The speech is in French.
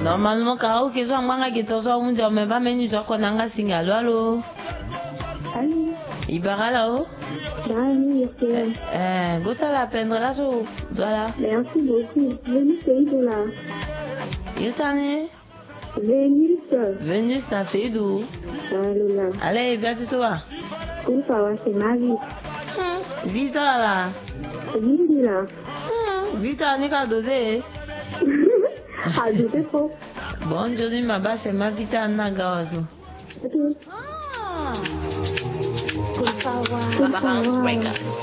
Normalement, karaoke, so amanga kitoso unja umeba menu so konanga singa. Allo. Allô. Ibara là-haut. Gota la peine là so. Voilà. Merci beaucoup. Venus c'est d'où là? Il t'en est? Venus, ça c'est d'où? Allez, viens tu toi. Comment ça va? C'est ma vie. Vita là. Vindi là. Vita n'est qu'à doser. Ah, doser trop. Bon, aujourd'hui ma base c'est ma Vita Nagawazo. Ok. Baba House Breakers.